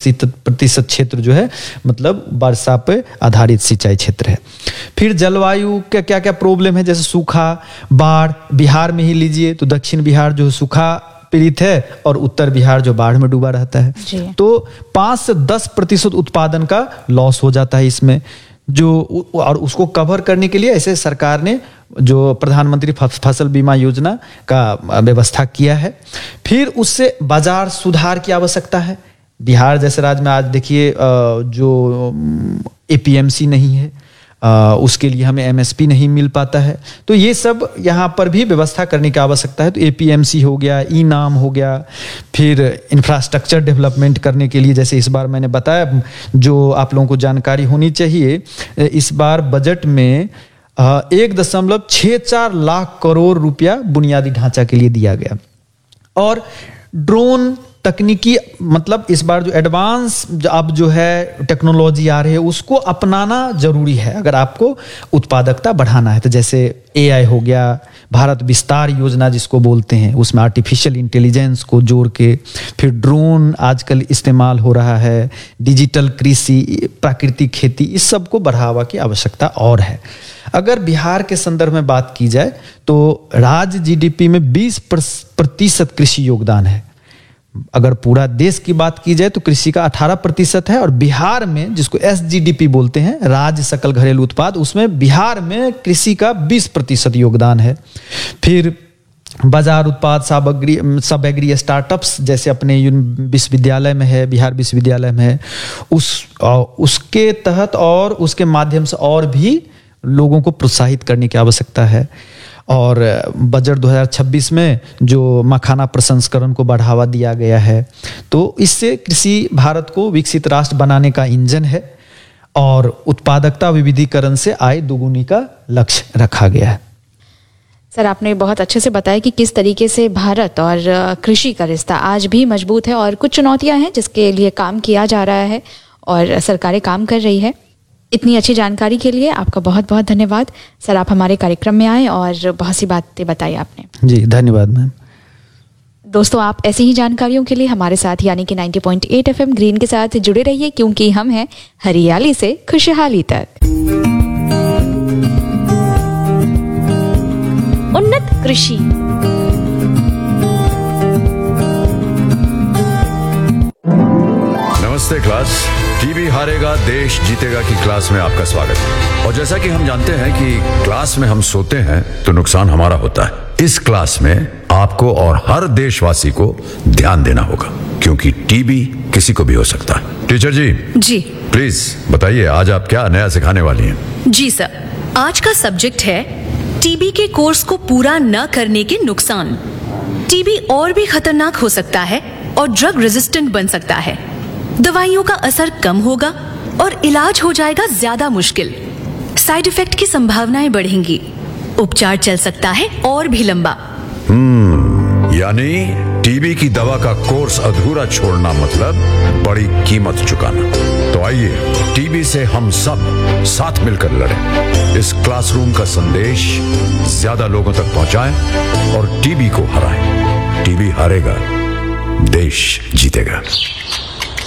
प्रतिशत क्षेत्र जो है मतलब वर्षा पे आधारित सिंचाई क्षेत्र है। फिर जलवायु का क्या क्या प्रॉब्लम है, जैसे सूखा, बाढ़। बिहार में ही लीजिए तो दक्षिण बिहार जो सूखा पीड़ित है और उत्तर बिहार जो बाढ़ में डूबा रहता है। तो 5 से 10% उत्पादन का लॉस हो जाता है इसमें, जो और उसको कवर करने के लिए ऐसे सरकार ने जो प्रधानमंत्री फसल बीमा योजना का व्यवस्था किया है। फिर उससे बाजार सुधार की आवश्यकता है। बिहार जैसे राज्य में आज देखिए जो एपीएमसी नहीं है, उसके लिए हमें एमएसपी नहीं मिल पाता है, तो ये सब यहाँ पर भी व्यवस्था करने की आवश्यकता है। तो एपीएमसी हो गया, ई नाम हो गया, फिर इंफ्रास्ट्रक्चर डेवलपमेंट करने के लिए जैसे इस बार मैंने बताया, जो आप लोगों को जानकारी होनी चाहिए, इस बार बजट में 1.64 लाख करोड़ रुपया बुनियादी ढांचा के लिए दिया गया। और ड्रोन तकनीकी मतलब इस बार जो एडवांस अब जो है टेक्नोलॉजी आ रही है उसको अपनाना जरूरी है अगर आपको उत्पादकता बढ़ाना है। तो जैसे एआई हो गया, भारत विस्तार योजना जिसको बोलते हैं, उसमें आर्टिफिशियल इंटेलिजेंस को जोड़ के, फिर ड्रोन आजकल इस्तेमाल हो रहा है, डिजिटल कृषि, प्राकृतिक खेती, इस सब को बढ़ावा की आवश्यकता और है। अगर बिहार के संदर्भ में बात की जाए तो राज्य जीडीपी में 20% कृषि योगदान है। अगर पूरा देश की बात की जाए तो कृषि का 18% है, और बिहार में जिसको एसजीडीपी बोलते हैं, राज्य सकल घरेलू उत्पाद, उसमें बिहार में कृषि का 20% योगदान है। फिर बाजार उत्पाद सब एग्री स्टार्टअप्स जैसे अपने विश्वविद्यालय में है, बिहार विश्वविद्यालय में है, उसके तहत और उसके माध्यम से और भी लोगों को प्रोत्साहित करने की आवश्यकता है। और बजट 2026 में जो मखाना प्रसंस्करण को बढ़ावा दिया गया है, तो इससे कृषि भारत को विकसित राष्ट्र बनाने का इंजन है, और उत्पादकता विविधीकरण से आय दोगुनी का लक्ष्य रखा गया है। सर, आपने बहुत अच्छे से बताया कि किस तरीके से भारत और कृषि का रिश्ता आज भी मजबूत है, और कुछ चुनौतियां हैं जिसके लिए काम किया जा रहा है और सरकारें काम कर रही है। इतनी अच्छी जानकारी के लिए आपका बहुत बहुत धन्यवाद सर। आप हमारे कार्यक्रम में आए और बहुत सी बातें बताई आपने। जी धन्यवाद मैम। दोस्तों, आप ऐसी ही जानकारियों के लिए हमारे साथ यानी कि 90.8 FM ग्रीन के साथ जुड़े रहिए, क्योंकि हम हैं हरियाली से खुशहाली तक। उन्नत कृषि। नमस्ते क्लास, टीबी हारेगा देश जीतेगा की क्लास में आपका स्वागत है। और जैसा कि हम जानते हैं कि क्लास में हम सोते हैं तो नुकसान हमारा होता है। इस क्लास में आपको और हर देशवासी को ध्यान देना होगा, क्योंकि टीबी किसी को भी हो सकता है। टीचर जी प्लीज बताइए, आज आप क्या नया सिखाने वाली हैं? जी सर, आज का सब्जेक्ट है टीबी के कोर्स को पूरा न करने के नुकसान। टीबी और भी खतरनाक हो सकता है और ड्रग रेजिस्टेंट बन सकता है। दवाइयों का असर कम होगा और इलाज हो जाएगा ज्यादा मुश्किल। साइड इफेक्ट की संभावनाएं बढ़ेंगी। उपचार चल सकता है और भी लंबा। यानी टीबी की दवा का कोर्स अधूरा छोड़ना मतलब बड़ी कीमत चुकाना। तो आइए टीबी से हम सब साथ मिलकर लड़ें। इस क्लासरूम का संदेश ज्यादा लोगों तक पहुंचाएं और टीबी को हराएं। टीबी हारेगा, देश जीतेगा।